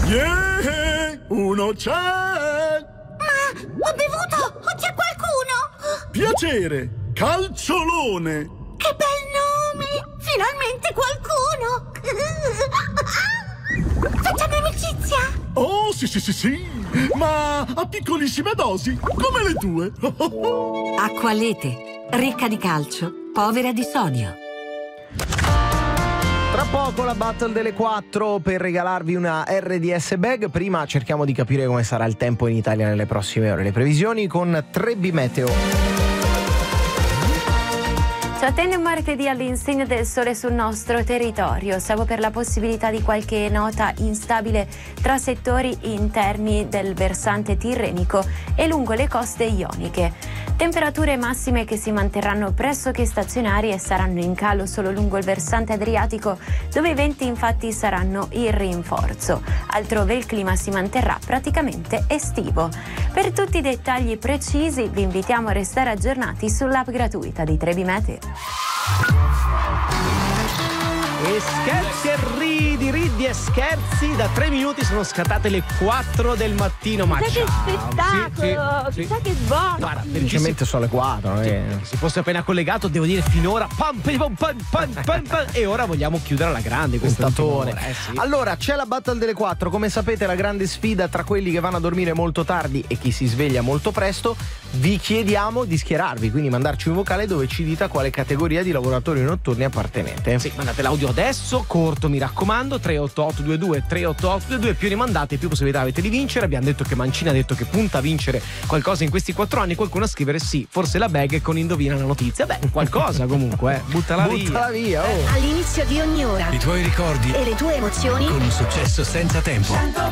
Yeah, uno c'è! Ma ho bevuto! O c'è qualcuno? Piacere, Calciolone! Che bel nome! Finalmente qualcuno! Facciamo amicizia! Oh, sì, ma a piccolissime dosi, come le tue. Acqualete, ricca di calcio, povera di sodio. Tra poco la battle delle 4 per regalarvi una RDS bag. Prima cerchiamo di capire come sarà il tempo in Italia nelle prossime ore. Le previsioni con 3B Meteo. Ci attende un martedì all'insegna del sole sul nostro territorio, salvo per la possibilità di qualche nota instabile tra settori interni del versante tirrenico e lungo le coste ioniche. Temperature massime che si manterranno pressoché stazionarie e saranno in calo solo lungo il versante adriatico, dove i venti infatti saranno in rinforzo. Altrove il clima si manterrà praticamente estivo. Per tutti i dettagli precisi vi invitiamo a restare aggiornati sull'app gratuita di 3B Meteo. E scherzi e ridi e scherzi, da 3 minuti sono scattate le 4 del mattino. Ma chissà che spettacolo, chissà che buono. Guarda, Semplicemente sono le 4. Si fosse appena collegato, devo dire finora pam, e ora vogliamo chiudere alla grande questo puntatone. Sì. Allora, c'è la battle delle 4. Come sapete, la grande sfida tra quelli che vanno a dormire molto tardi e chi si sveglia molto presto. Vi chiediamo di schierarvi, quindi mandarci un vocale dove ci dite a quale categoria di lavoratori notturni appartenete. Sì, mandate l'audio adesso, corto mi raccomando, 38822, più ne mandate più possibilità avete di vincere. Abbiamo detto che Mancini ha detto che punta a vincere qualcosa in questi 4 anni, qualcuno a scrivere sì, forse la bag con indovina la notizia. Beh, qualcosa comunque, buttala via. All'inizio di ogni ora i tuoi ricordi e le tue emozioni con un successo senza tempo.